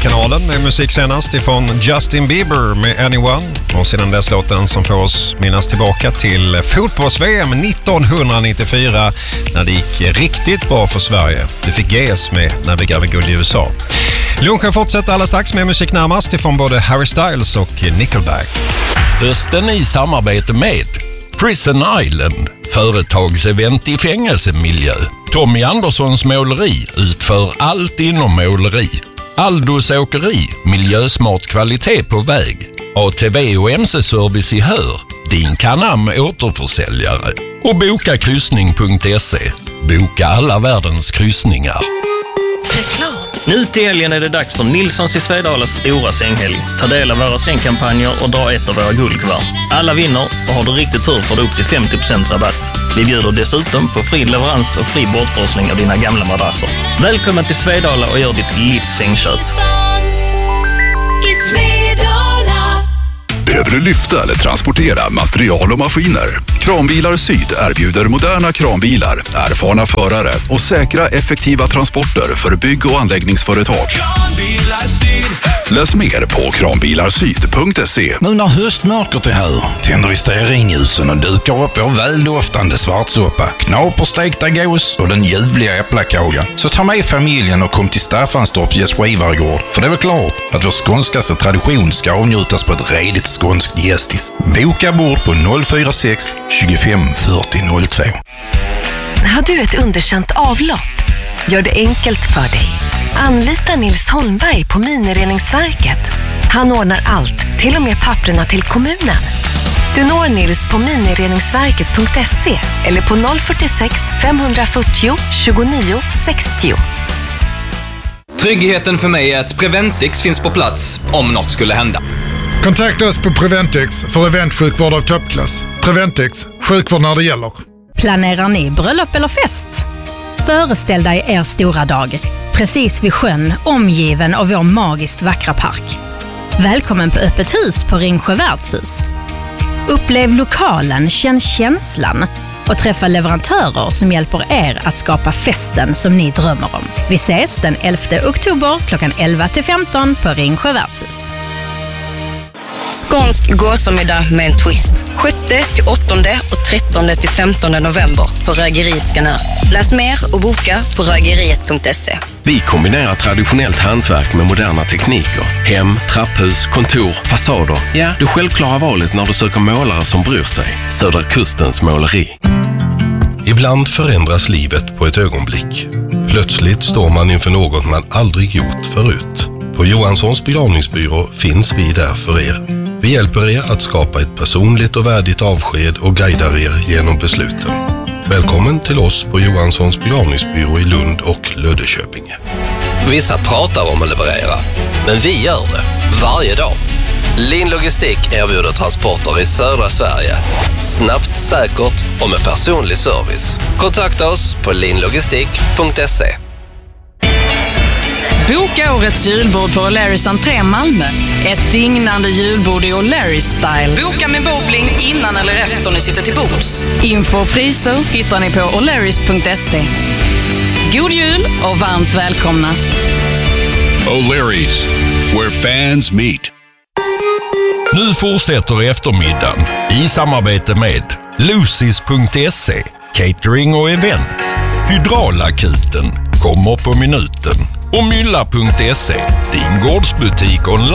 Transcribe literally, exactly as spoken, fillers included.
musikkanalen med musik senast ifrån Justin Bieber med Anyone. Och sedan dess låten som får oss minnas tillbaka till fotbolls-V M nittonhundranittiofyra när det gick riktigt bra för Sverige. Du fick G S med när vi gav guld i U S A. Lunchen fortsätter alldeles strax med musik närmast ifrån både Harry Styles och Nickelback. Hösten i samarbete med Prison Island, företagsevent i fängelsemiljö. Tommy Anderssons måleri utför allt inom måleri. Aldos åkeri, miljösmart kvalitet på väg. A T V och M C-service i Hör, din Canam återförsäljare. Och boka kryssning punkt se. Boka alla världens kryssningar. Reklam. Nu till helgen är det dags för Nilssons i Svedalas stora sänghelg. Ta del av våra sängkampanjer och dra ett av våra guldkuvert. Alla vinner och har du riktigt tur får du upp till femtio procent rabatt. Vi bjuder dessutom på fri leverans och fri bortforsling av dina gamla madrasser. Välkommen till Svedala och gör ditt livs sängköp. I Svedala. Behöver du lyfta eller transportera material och maskiner? Kranbilar Syd erbjuder moderna kranbilar, erfarna förare och säkra effektiva transporter för bygg- och anläggningsföretag. Kranbilar Syd. Läs mer på kranbilarsyd punkt se. Nu när höstmörkret är här tänder vi stearinljusen och dukar upp vår väldoftande svartsoppa, knaperstekta gås och den ljuvliga äpplakagan. Så ta med familjen och kom till Staffanstorps gästgivargård, för det är väl klart att vår skånskaste tradition ska avnjutas på ett redigt skånskt gästis. Boka bord på noll fyra sex tjugofem fyrtio noll två. Har du ett underkänt avlopp? Gör det enkelt för dig. Anlita Nils Holmberg på Minireningsverket. Han ordnar allt, till och med papperna till kommunen. Du når Nils på minireningsverket punkt se eller på noll fyrtiosex femhundrafyrtio tjugonio sextio. Tryggheten för mig är att Preventix finns på plats om något skulle hända. Kontakta oss på Preventix för eventsjukvård av toppklass. Preventix, sjukvård när det gäller. Planerar ni bröllop eller fest? Föreställ dig er stora dag, precis vid sjön, omgiven av vår magiskt vackra park. Välkommen på öppet hus på Ringsjö värdshus. Upplev lokalen, känn känslan och träffa leverantörer som hjälper er att skapa festen som ni drömmer om. Vi ses den elfte oktober klockan elva till femton på Ringsjö värdshus. Skånsk gåsamiddag med en twist. sjätte till åttonde och trettonde till femtonde november på Rögeriet Skanör. Läs mer och boka på rögeriet punkt se. Vi kombinerar traditionellt hantverk med moderna tekniker. Hem, trapphus, kontor, fasader. Ja, det självklara valet när du söker målare som bryr sig. Södra Kustens måleri. Ibland förändras livet på ett ögonblick. Plötsligt står man inför något man aldrig gjort förut. På Johanssons begravningsbyrå finns vi där för er. Vi hjälper er att skapa ett personligt och värdigt avsked och guidar er genom besluten. Välkommen till oss på Johanssons begravningsbyrå i Lund och Löddeköpinge. Vissa pratar om att leverera, men vi gör det varje dag. Lin Logistik erbjuder transporter i södra Sverige. Snabbt, säkert och med personlig service. Kontakta oss på linlogistik punkt se. Boka årets julbord på O'Larrys entré Malmö. Ett dignande julbord i O'Larrys style. Boka med bowling innan eller efter ni sitter till bords. Info och priser hittar ni på o'larrys punkt se. God jul och varmt välkomna. O'Larrys, where fans meet. Nu fortsätter eftermiddagen i samarbete med Lucys punkt se, catering och event. Hydraulakuten kommer på minuten. Och mylla punkt se, din gårdsbutik online.